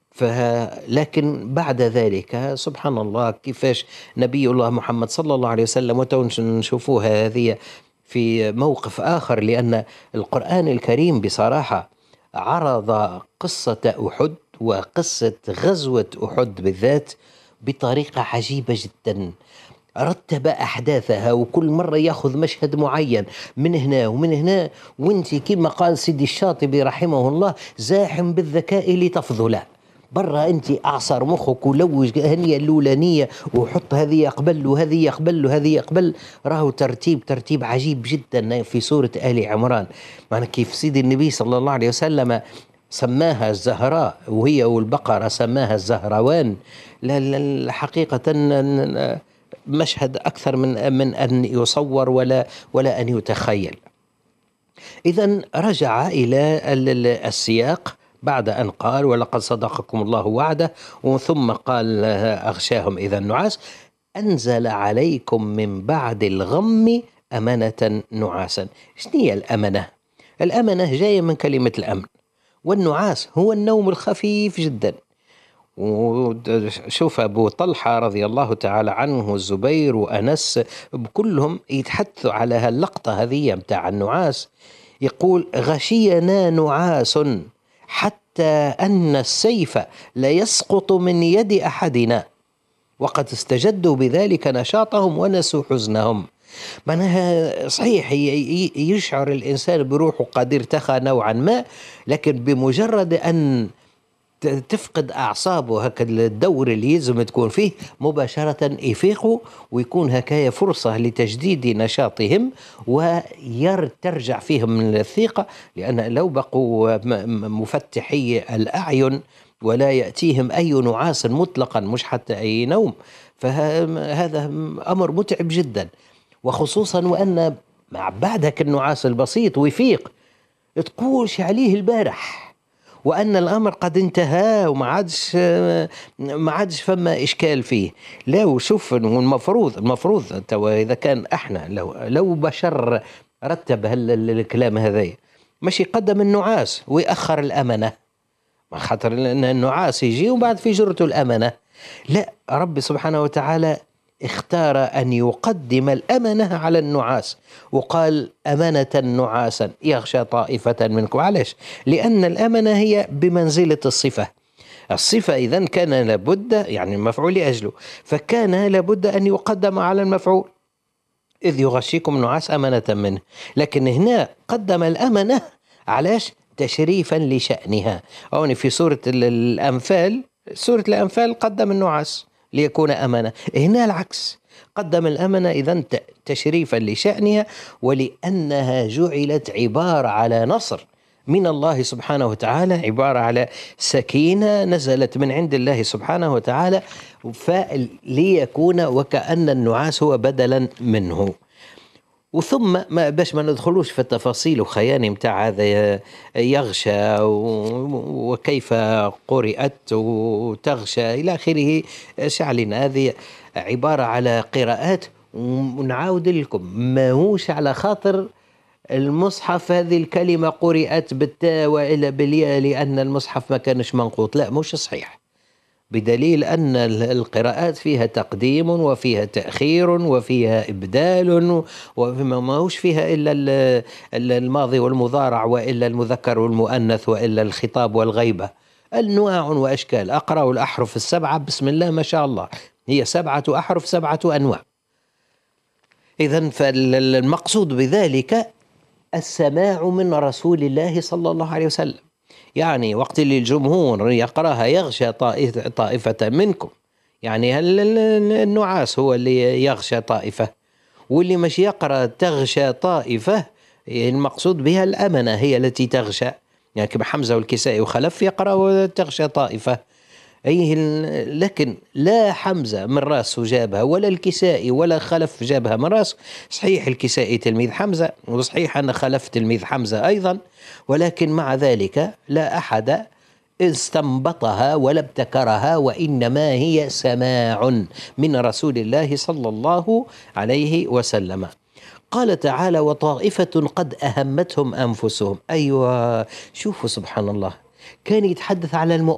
لكن بعد ذلك سبحان الله كيفاش نبي الله محمد صلى الله عليه وسلم، نشوفوها هذه في موقف آخر، لأن القرآن الكريم بصراحة عرض قصة أحد وقصة غزوة أحد بالذات بطريقة عجيبة جدا. رتب أحداثها، وكل مرة يأخذ مشهد معين من هنا ومن هنا، وانت كما قال سيدي الشاطبي رحمه الله: زاحم بالذكاء لتفضل. برا انت اعصر مخك ولوج هنيه الاولانيه، وحط هذه قبل وهذه قبل وهذه قبل. راهو ترتيب عجيب جدا في سوره ال عمران. معنى كيف سيدي النبي صلى الله عليه وسلم سماها الزهراء، وهي والبقره سماها الزهروان. لا حقيقه مشهد اكثر من ان يصور ولا ان يتخيل. إذن رجع إلى السياق بعد أن قال: ولقد صدقكم الله وعده، ثم قال: أغشاهم إذا النعاس، أنزل عليكم من بعد الغم أمنة نعاسا. شنو هي الأمنة؟ الأمنة جاية من كلمة الأمن، والنعاس هو النوم الخفيف جدا. وشوف أبو طلحة رضي الله تعالى عنه والزبير وأنس كلهم يتحدثوا على هاللقطة هذه متاع النعاس. يقول: غشينا نعاس حتى أن السيف لا يسقط من يد أحدنا، وقد استجدوا بذلك نشاطهم ونسوا حزنهم. معناها صحيح يشعر الإنسان بروحه قد ارتخى نوعا ما، لكن بمجرد أن تفقد أعصابه هكا الدور اللي يلزم تكون فيه مباشرة يفيقوا، ويكون هكايا فرصة لتجديد نشاطهم وترجع فيهم الثقة. لأن لو بقوا مفتحي الأعين ولا يأتيهم أي نعاس مطلقا، مش حتى أي نوم، فهذا أمر متعب جدا. وخصوصا وأن مع بعدك النعاس البسيط ويفيق تقولش عليه البارح، وأن الأمر قد انتهى وما عادش فما إشكال فيه. لو شوف المفروض إذا كان احنا لو بشر رتب الكلام هذا، مش يقدم النعاس ويأخر الأمنة، ما خاطر النعاس يجي وبعد في جرته الأمنة. لا، رب سبحانه وتعالى اختار أن يقدم الأمنة على النعاس، وقال: أمنة نعاسا يغشى طائفة منكم. علاش؟ لأن الأمنة هي بمنزلة الصفة إذن كان لابد، يعني المفعول لأجله، فكان لابد أن يقدم على المفعول، إذ يغشيكم نعاس أمنة منه. لكن هنا قدم الأمنة، علاش؟ تشريفا لشأنها. أو في سورة الأنفال قدم النعاس ليكون أمنة. هنا العكس، قدم الأمنة إذن تشريفا لشأنها، ولأنها جعلت عبارة على نصر من الله سبحانه وتعالى، عبارة على سكينة نزلت من عند الله سبحانه وتعالى، ليكون وكأن النعاس هو بدلا منه. وثم باش ما ندخلوش في التفاصيل وخياني متاع هذا يغشى وكيف قرئت وتغشى إلى آخره، شعلنا هذه عبارة على قراءات. ونعاود لكم ما هوش على خاطر المصحف هذه الكلمة قرئت بالتاء وإلا بالياء لأن المصحف ما كانش منقوط، لا، مش صحيح، بدليل أن القراءات فيها تقديم وفيها تأخير وفيها إبدال، وما هوش فيها إلا الماضي والمضارع وإلا المذكر والمؤنث وإلا الخطاب والغيبة. النوع وأشكال. أقرأ الأحرف السبعة بسم الله ما شاء الله، هي 7 أحرف 7 أنواع. إذن فالمقصود بذلك السماع من رسول الله صلى الله عليه وسلم. يعني وقت اللي الجمهور يقرأها يغشى طائفة منكم، يعني النعاس هو اللي يغشى طائفة، واللي مش يقرأ تغشى طائفة المقصود بها الأمنة هي التي تغشى. يعني كما حمزة والكسائي وخلف يقرأ تغشى طائفة، لكن لا حمزة من راسه جابها ولا الكسائي ولا خلف جابها من راسه. صحيح الكسائي تلميذ حمزة، وصحيح أن خلف تلميذ حمزة أيضا، ولكن مع ذلك لا أحد استنبطها ولا ابتكرها، وإنما هي سماع من رسول الله صلى الله عليه وسلم. قال تعالى: وطائفة قد أهمتهم أنفسهم. أيوة، شوفوا سبحان الله، كان يتحدث على